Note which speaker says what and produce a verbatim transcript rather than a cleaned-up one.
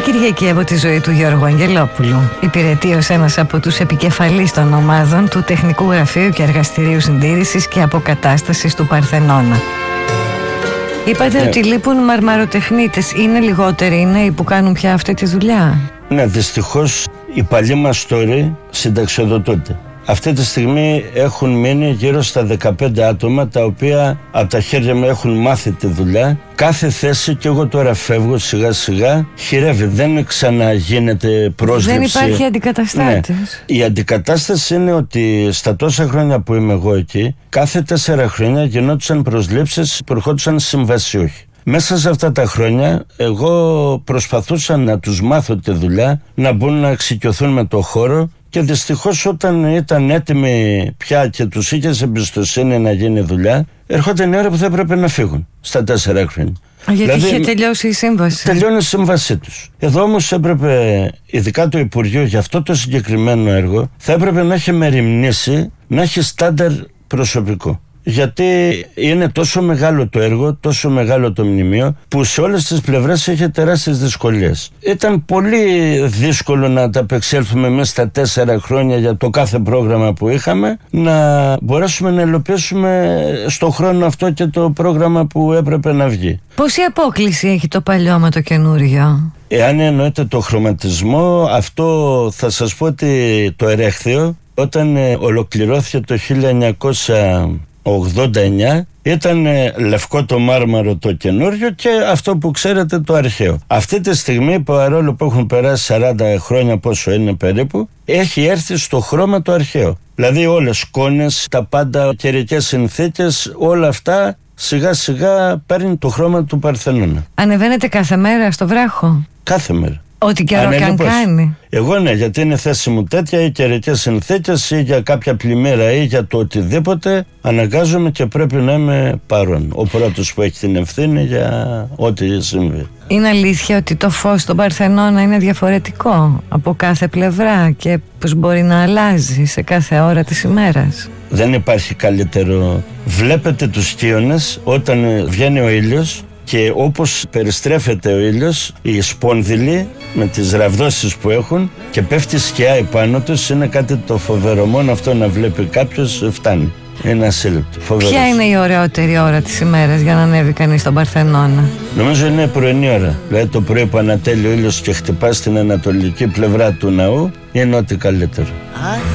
Speaker 1: Κυριακή από τη ζωή του Γιώργου Αγγελόπουλου. Υπηρετεί ως ένας από τους επικεφαλείς των ομάδων του Τεχνικού Γραφείου και Εργαστηρίου Συντήρησης και Αποκατάστασης του Παρθενώνα. Είπατε ναι. ότι λείπουν μαρμαροτεχνίτες. Είναι λιγότεροι οι νέοι που κάνουν πια αυτή τη δουλειά?
Speaker 2: Ναι, δυστυχώς οι παλιοί μας τόροι συνταξιοδοτούνται. Αυτή τη στιγμή έχουν μείνει γύρω στα δεκαπέντε άτομα, τα οποία από τα χέρια μου έχουν μάθει τη δουλειά. Κάθε θέση, και εγώ τώρα φεύγω σιγά σιγά, χειρεύει. Δεν ξαναγίνεται πρόσληψη.
Speaker 1: Δεν υπάρχει αντικαταστάτης.
Speaker 2: Ναι. Η αντικατάσταση είναι ότι στα τόσα χρόνια που είμαι εγώ εκεί, κάθε τέσσερα χρόνια γινόντουσαν προσλήψεις που ερχόντουσαν συμβασιούχοι. Μέσα σε αυτά τα χρόνια εγώ προσπαθούσα να τους μάθω τη δουλειά, να μπουν να εξοικειωθούν με το χώρο, και δυστυχώς όταν ήταν έτοιμοι πια και τους είχες εμπιστοσύνη να γίνει δουλειά, ερχόταν η ώρα που θα έπρεπε να φύγουν στα τέσσερα χρόνια.
Speaker 1: Γιατί
Speaker 2: δηλαδή,
Speaker 1: είχε τελειώσει η σύμβαση.
Speaker 2: Τελειώνει η σύμβασή τους. Εδώ όμως έπρεπε, ειδικά το Υπουργείο για αυτό το συγκεκριμένο έργο, θα έπρεπε να έχει μεριμνήσει να έχει στάνταρ προσωπικό. Γιατί είναι τόσο μεγάλο το έργο, τόσο μεγάλο το μνημείο, που σε όλες τις πλευρές έχει τεράστιες δυσκολίες. Ήταν πολύ δύσκολο να ανταπεξέλθουμε μέσα στα τέσσερα χρόνια για το κάθε πρόγραμμα που είχαμε, να μπορέσουμε να υλοποιήσουμε στον χρόνο αυτό και το πρόγραμμα που έπρεπε να βγει.
Speaker 1: Πόση απόκληση έχει το παλιό με το καινούριο?
Speaker 2: Εάν εννοείται το χρωματισμό, αυτό θα σας πω ότι το Ερέχθιο, όταν ολοκληρώθηκε το χίλια εννιακόσια ογδόντα εννιά, ήταν λευκό το μάρμαρο το καινούριο και αυτό που ξέρετε το αρχαίο. Αυτή τη στιγμή, παρόλο που έχουν περάσει σαράντα χρόνια, πόσο είναι περίπου, έχει έρθει στο χρώμα το αρχαίο. Δηλαδή όλες σκόνες, τα πάντα, καιρικές συνθήκες, όλα αυτά σιγά σιγά παίρνει το χρώμα του Παρθενώνα. Ανεβαίνετε
Speaker 1: κάθε μέρα στο βράχο?
Speaker 2: Κάθε μέρα.
Speaker 1: Ό,τι καιρό και αν κάνει.
Speaker 2: Εγώ ναι, γιατί είναι θέση μου τέτοια, οι καιρικές συνθήκες ή για κάποια πλημμύρα ή για το οτιδήποτε, αναγκάζομαι και πρέπει να είμαι παρόν. Ο πρώτος που έχει την ευθύνη για ό,τι συμβεί.
Speaker 1: Είναι αλήθεια ότι το φως στον Παρθενώνα είναι διαφορετικό από κάθε πλευρά και πως μπορεί να αλλάζει σε κάθε ώρα της ημέρας?
Speaker 2: Δεν υπάρχει καλύτερο. Βλέπετε τους σκίονες όταν βγαίνει ο ήλιος, και όπως περιστρέφεται ο ήλιος, οι σπόνδυλοι με τις ραβδόσεις που έχουν και πέφτει σκιά επάνω τους, είναι κάτι το φοβερό. Μόνο αυτό να βλέπει κάποιος φτάνει. Είναι ασύλληπτο. Φοβερός.
Speaker 1: Ποια είναι η ωραιότερη ώρα της ημέρας για να ανέβει κανείς στον Παρθενώνα?
Speaker 2: Νομίζω είναι η πρωινή ώρα. Δηλαδή το πρωί που ανατέλει ο ήλιος και χτυπά στην ανατολική πλευρά του ναού, είναι ό,τι καλύτερο.